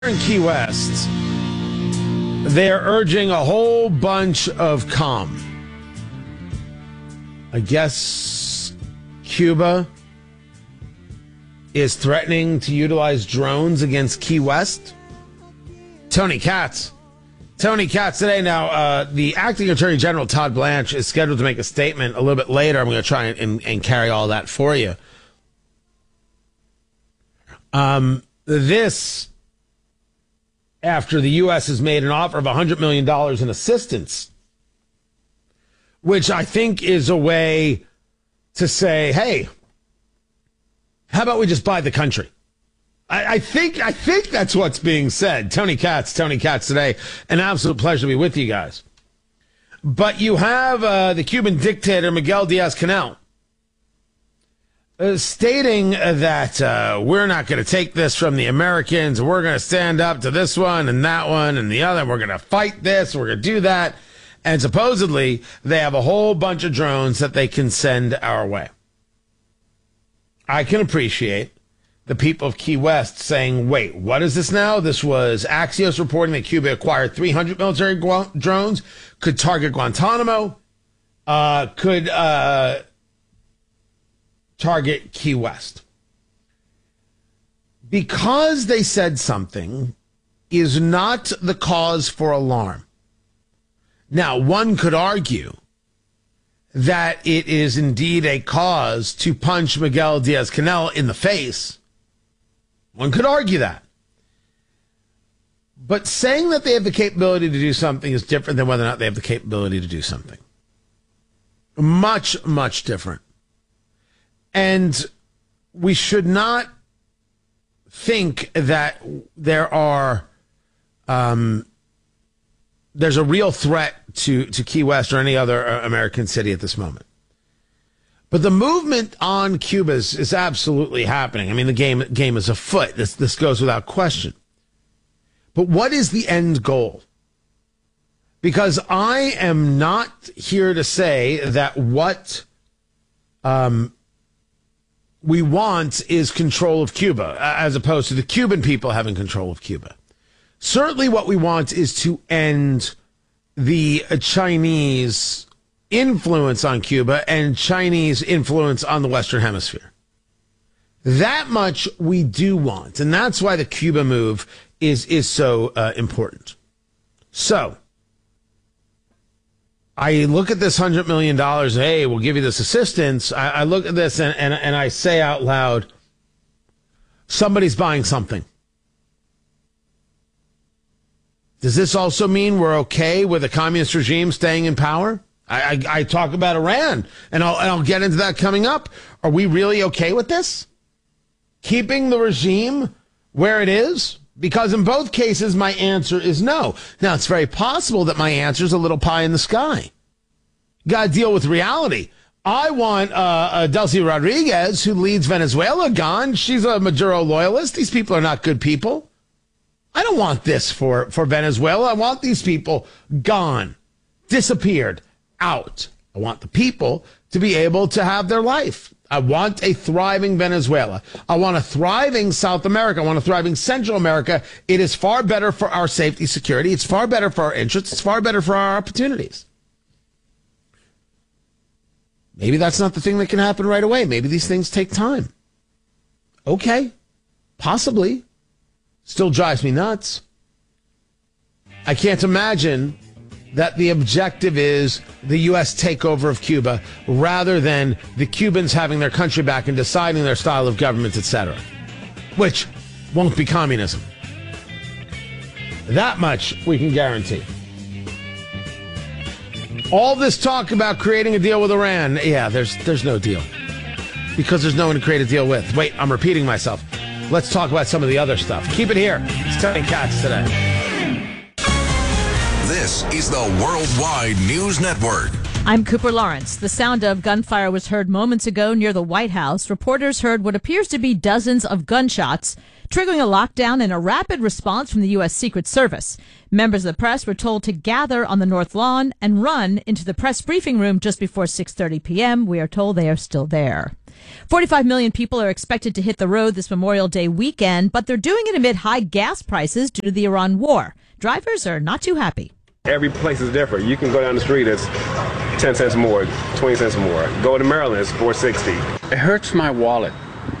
in Key West, they're urging a whole bunch of calm. I guess Cuba is threatening to utilize drones against Key West. Tony Katz today. Now, the acting attorney general, Todd Blanche, is scheduled to make a statement a little bit later. I'm going to try and carry all that for you. This after the U.S. has made an offer of $100 million in assistance, which I think is a way to say, hey, how about we just buy the country? I think that's what's being said. Tony Katz today. An absolute pleasure to be with you guys. But you have the Cuban dictator, Miguel Diaz-Canel, stating that we're not going to take this from the Americans. We're going to stand up to this one and that one and the other. We're going to fight this. We're going to do that. And supposedly they have a whole bunch of drones that they can send our way. I can appreciate the people of Key West saying, wait, what is this now? This was Axios reporting that Cuba acquired 300 military drones, could target Guantanamo, could target Key West. Because they said something is not the cause for alarm. Now, one could argue that it is indeed a cause to punch Miguel Diaz-Canel in the face. One could argue that. But saying that they have the capability to do something is different than whether or not they have the capability to do something. Much, much different. And we should not think that there's a real threat to Key West or any other American city at this moment. But the movement on Cuba is absolutely happening. I mean, the game is afoot. This goes without question. But what is the end goal? Because I am not here to say that what we want is control of Cuba, as opposed to the Cuban people having control of Cuba. Certainly what we want is to end the Chinese influence on Cuba and Chinese influence on the Western Hemisphere. That much we do want, and that's why the Cuba move is so important. So, I look at this $100 million, hey, we'll give you this assistance. I look at this and I say out loud, somebody's buying something. Does this also mean we're okay with a communist regime staying in power? I talk about Iran, and I'll get into that coming up. Are we really okay with this? Keeping the regime where it is? Because in both cases, my answer is no. Now, it's very possible that my answer is a little pie in the sky. Got to deal with reality. I want Delcy Rodriguez, who leads Venezuela, gone. She's a Maduro loyalist. These people are not good people. I don't want this for Venezuela. I want these people gone, disappeared, out. I want the people to be able to have their life. I want a thriving Venezuela. I want a thriving South America. I want a thriving Central America. It is far better for our safety, security. It's far better for our interests. It's far better for our opportunities. Maybe that's not the thing that can happen right away. Maybe these things take time. Okay, possibly. Still drives me nuts. I can't imagine that the objective is the U.S. takeover of Cuba rather than the Cubans having their country back and deciding their style of government, etc., which won't be communism. That much we can guarantee. All this talk about creating a deal with Iran, yeah, there's no deal. Because there's no one to create a deal with. Wait, I'm repeating myself. Let's talk about some of the other stuff. Keep it here. It's Tony Katz today. This is the Worldwide News Network. I'm Cooper Lawrence. The sound of gunfire was heard moments ago near the White House. Reporters heard what appears to be dozens of gunshots, triggering a lockdown and a rapid response from the U.S. Secret Service. Members of the press were told to gather on the North Lawn and run into the press briefing room just before 6:30 p.m. We are told they are still there. 45 million people are expected to hit the road this Memorial Day weekend, but they're doing it amid high gas prices due to the Iran war. Drivers are not too happy. Every place is different. You can go down the street, it's 10 cents more, 20 cents more. Go to Maryland, it's $4.60. It hurts my wallet.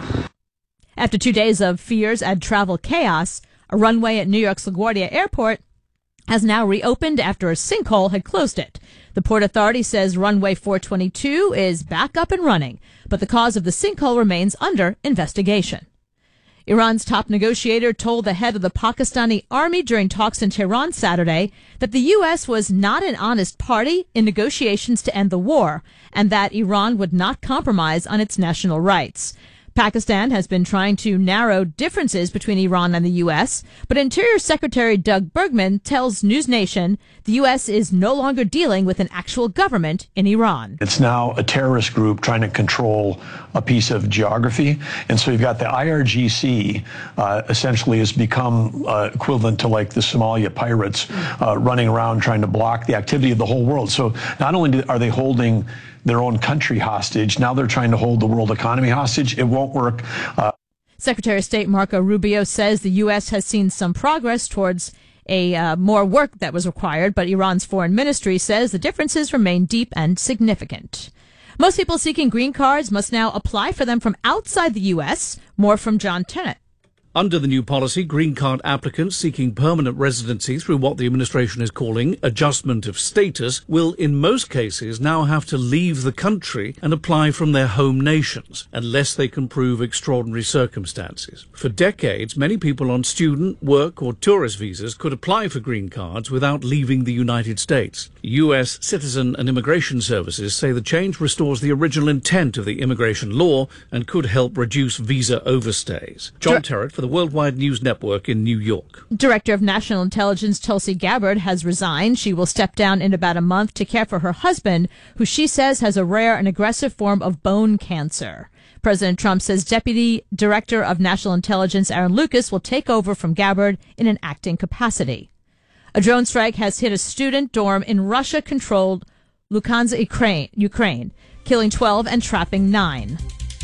After 2 days of fears and travel chaos, a runway at New York's LaGuardia Airport has now reopened after a sinkhole had closed it. The Port Authority says runway 422 is back up and running, but the cause of the sinkhole remains under investigation. Iran's top negotiator told the head of the Pakistani army during talks in Tehran Saturday that the U.S. was not an honest party in negotiations to end the war and that Iran would not compromise on its national rights. Pakistan has been trying to narrow differences between Iran and the U.S., but Interior Secretary Doug Bergman tells News Nation the U.S. is no longer dealing with an actual government in Iran. It's now a terrorist group trying to control a piece of geography. And so you've got the IRGC essentially has become equivalent to like the Somalia pirates running around trying to block the activity of the whole world. So not only are they holding their own country hostage, now they're trying to hold the world economy hostage. It won't work. Secretary of State Marco Rubio says the U.S. has seen some progress towards more work that was required, but Iran's foreign ministry says the differences remain deep and significant. Most people seeking green cards must now apply for them from outside the U.S. More from John Tennant. Under the new policy, green card applicants seeking permanent residency through what the administration is calling adjustment of status will, in most cases, now have to leave the country and apply from their home nations, unless they can prove extraordinary circumstances. For decades, many people on student, work or tourist visas could apply for green cards without leaving the United States. U.S. Citizen and Immigration Services say the change restores the original intent of the immigration law and could help reduce visa overstays. John Terrett for the Worldwide News Network in New York. Director of National Intelligence Tulsi Gabbard has resigned. She will step down in about a month to care for her husband, who she says has a rare and aggressive form of bone cancer. President Trump says Deputy Director of National Intelligence Aaron Lucas will take over from Gabbard in an acting capacity. A drone strike has hit a student dorm in Russia-controlled Luhansk, Ukraine, killing 12 and trapping 9.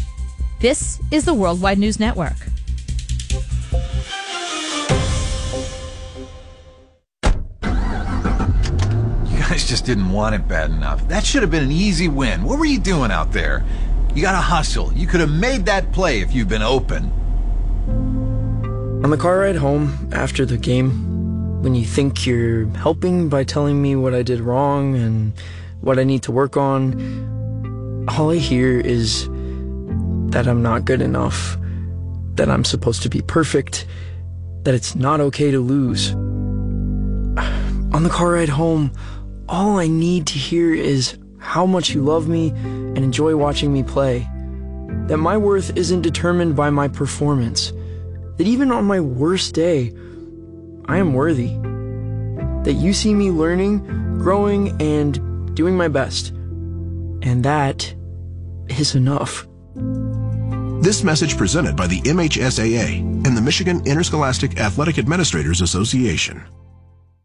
This is the Worldwide News Network. Just didn't want it bad enough. That should have been an easy win. What were you doing out there? You gotta hustle. You could have made that play if you'd been open. On the car ride home after the game, when you think you're helping by telling me what I did wrong and what I need to work on, all I hear is that I'm not good enough, that I'm supposed to be perfect, that it's not okay to lose. On the car ride home, all I need to hear is how much you love me and enjoy watching me play. That my worth isn't determined by my performance. That even on my worst day, I am worthy. That you see me learning, growing, and doing my best. And that is enough. This message presented by the MHSAA and the Michigan Interscholastic Athletic Administrators Association.